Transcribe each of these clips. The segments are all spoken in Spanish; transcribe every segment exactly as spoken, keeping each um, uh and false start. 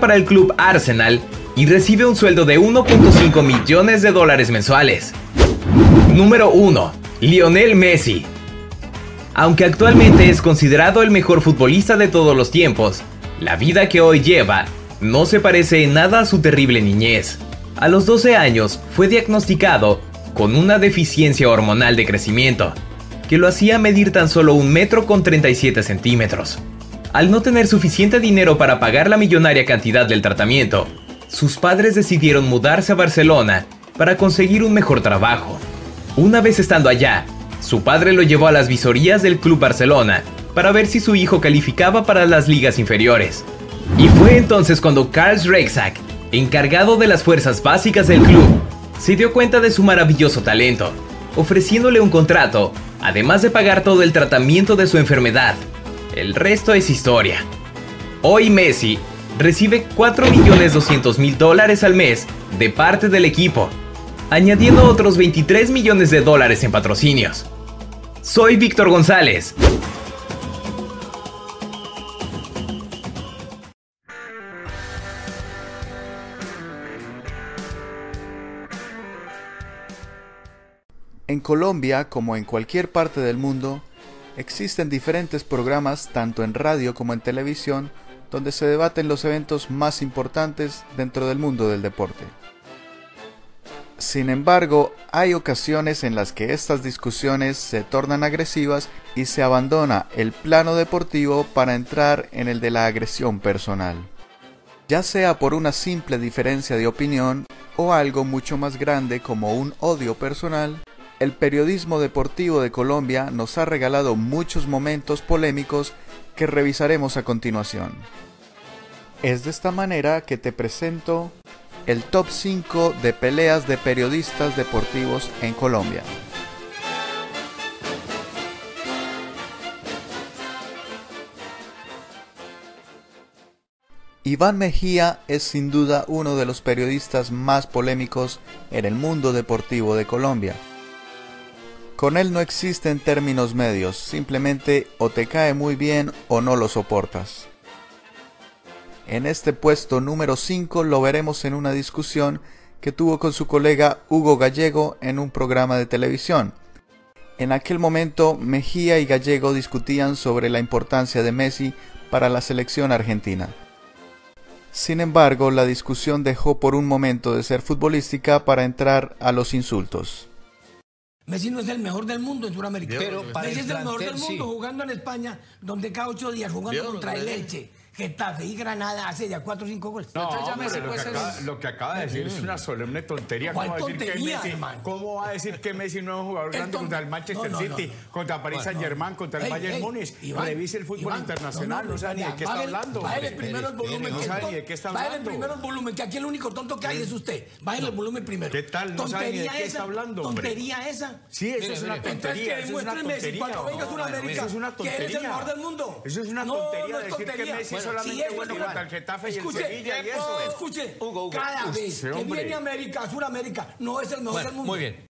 para el club Arsenal y recibe un sueldo de uno punto cinco millones de dólares mensuales. Número uno. Lionel Messi. Aunque actualmente es considerado el mejor futbolista de todos los tiempos, la vida que hoy lleva no se parece en nada a su terrible niñez. A los doce años fue diagnosticado con una deficiencia hormonal de crecimiento, que lo hacía medir tan solo un metro con treinta y siete centímetros. Al no tener suficiente dinero para pagar la millonaria cantidad del tratamiento, sus padres decidieron mudarse a Barcelona para conseguir un mejor trabajo. Una vez estando allá, su padre lo llevó a las visorías del Club Barcelona para ver si su hijo calificaba para las ligas inferiores. Y fue entonces cuando Carl Rexach, encargado de las fuerzas básicas del club, se dio cuenta de su maravilloso talento, ofreciéndole un contrato, además de pagar todo el tratamiento de su enfermedad. El resto es historia. Hoy Messi recibe cuatro millones doscientos mil dólares al mes de parte del equipo, añadiendo otros veintitrés millones de dólares en patrocinios. Soy Víctor González. En Colombia, como en cualquier parte del mundo, existen diferentes programas, tanto en radio como en televisión, donde se debaten los eventos más importantes dentro del mundo del deporte. Sin embargo, hay ocasiones en las que estas discusiones se tornan agresivas y se abandona el plano deportivo para entrar en el de la agresión personal. Ya sea por una simple diferencia de opinión o algo mucho más grande como un odio personal, el periodismo deportivo de Colombia nos ha regalado muchos momentos polémicos que revisaremos a continuación. Es de esta manera que te presento el top cinco de peleas de periodistas deportivos en Colombia. Iván Mejía es sin duda uno de los periodistas más polémicos en el mundo deportivo de Colombia. Con él no existen términos medios, simplemente o te cae muy bien o no lo soportas. En este puesto número cinco lo veremos en una discusión que tuvo con su colega Hugo Gallego en un programa de televisión. En aquel momento Mejía y Gallego discutían sobre la importancia de Messi para la selección argentina. Sin embargo, la discusión dejó por un momento de ser futbolística para entrar a los insultos. Messi no es el mejor del mundo en Sudamérica. Pero Messi es el mejor del mundo sí. jugando en España, donde cada ocho días jugando Diego, contra el ¿verdad? Elche, Getafe y Granada hace ya cuatro o cinco goles. No, Entonces ya hombre, Messi lo, puede que ser acaba, el- lo que acaba de decir es una solemne tontería. ¿Cuál ¿Cómo va a decir que tontería, Messi, hermano? ¿Cómo va a decir que Messi no es un jugador grande Entonces- contra el Manchester no, no, City, no, no. contra Paris Bueno, Saint-Germain, contra el Ey, Bayern ey, Múnich? Iván, Revise el fútbol Iván, internacional, no, sabe ni de qué está bájale- hablando. Bájale hombre. primero el volumen. No que sabe to- ni de qué está Bájale hablando. primero el volumen, que aquí el único tonto que hay es usted. Bájale el volumen primero. ¿Qué tal? No sabe ni de qué está hablando, hombre. Tontería esa. Sí, eso Mire, es una mire. Entonces tontería, que eso es una demuestre Messi tontería. cuando venga a No, Sudamérica eso es una que eres el tontería. mejor del mundo. Eso es una No, tontería no es decir que tontería. Messi Bueno, solamente si es es bueno verdad. contra el Getafe y el Escuche, Sevilla y eso. Escuche, Hugo, Hugo. cada Usted, vez que hombre. viene a América, a Sudamérica, no es el mejor Bueno, del mundo. muy bien.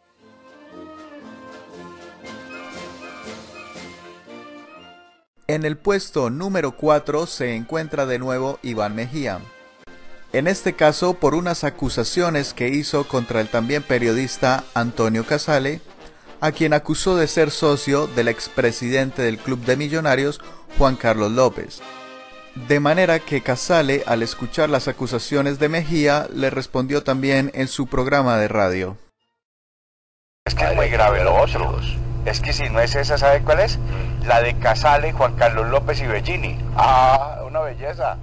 En el puesto número cuatro se encuentra de nuevo Iván Mejía. En este caso por unas acusaciones que hizo contra el también periodista Antonio Casale, a quien acusó de ser socio del expresidente del Club de Millonarios, Juan Carlos López. De manera que Casale, al escuchar las acusaciones de Mejía, le respondió también en su programa de radio. Es que es muy grave lo otro. Es que si no es esa, ¿sabe cuál es? La de Casale, Juan Carlos López y Bellini. Ah, una belleza.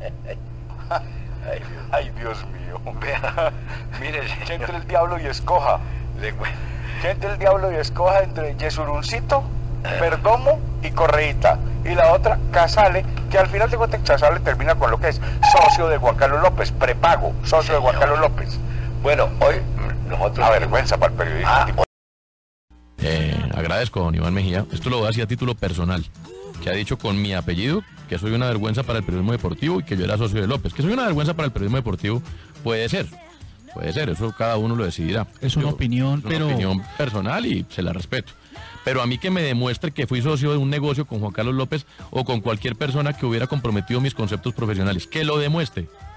Ay, Dios mío. Vea, mire, que entre el diablo y escoja. Que entre el diablo y escoja entre Yesuruncito, Perdomo y Correíta. Y la otra, Casale, que al final de cuentas Casale termina con lo que es socio de Juan Carlos López, prepago, socio de Juan Carlos López. Bueno, hoy nosotros... Una vergüenza para el periodismo. Ah. Eh, agradezco a don Iván Mejía, esto lo voy a decir a título personal, que ha dicho con mi apellido que soy una vergüenza para el periodismo deportivo y que yo era socio de López. Que soy una vergüenza para el periodismo deportivo puede ser, puede ser, eso cada uno lo decidirá. Es una Yo, opinión, es una pero... opinión personal y se la respeto. Pero a mí que me demuestre que fui socio de un negocio con Juan Carlos López o con cualquier persona que hubiera comprometido mis conceptos profesionales, que lo demuestre.